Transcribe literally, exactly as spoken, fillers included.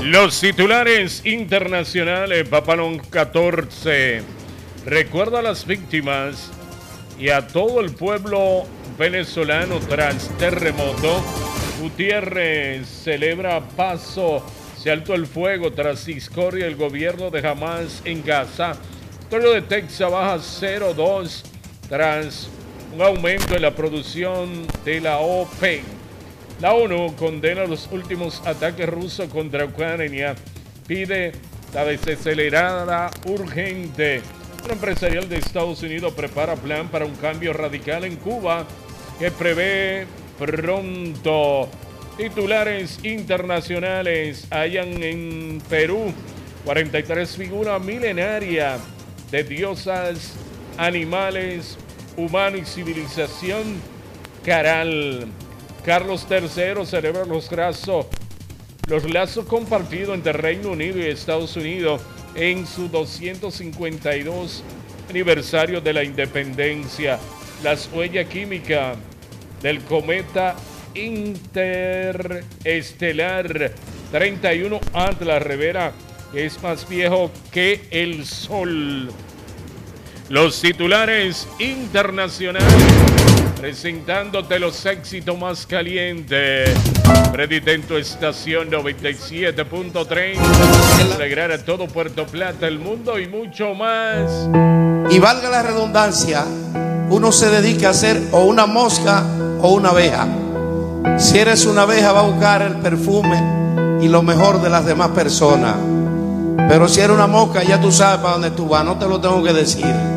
Los titulares internacionales, Papalón catorce. Recuerda a las víctimas y a todo el pueblo venezolano tras terremoto. Gutiérrez celebra paso, se alto el fuego tras discordia el gobierno de Hamas en Gaza. Petróleo de Texas baja cero coma dos tras un aumento en la producción de la OPEC. La ONU condena los últimos ataques rusos contra Ucrania, pide la desacelerada urgente. Un empresarial de Estados Unidos prepara plan para un cambio radical en Cuba que prevé pronto. Titulares internacionales: hallan en Perú cuarenta y tres figuras milenarias de diosas, animales, humano y civilización. Caral. Carlos tercero celebra los lazos, los lazos compartidos entre Reino Unido y Estados Unidos en su doscientos cincuenta y dos aniversario de la independencia. Las huellas químicas del cometa interestelar treinta y uno Atlas revela que es más viejo que el Sol. Los titulares internacionales, presentándote los éxitos más calientes. Predita en tu estación noventa y siete punto tres. Alegrar a todo Puerto Plata, el mundo y mucho más. Y valga la redundancia, uno se dedica a ser o una mosca o una abeja. Si eres una abeja, va a buscar el perfume y lo mejor de las demás personas. Pero si eres una mosca, ya tú sabes para dónde tú vas, no te lo tengo que decir.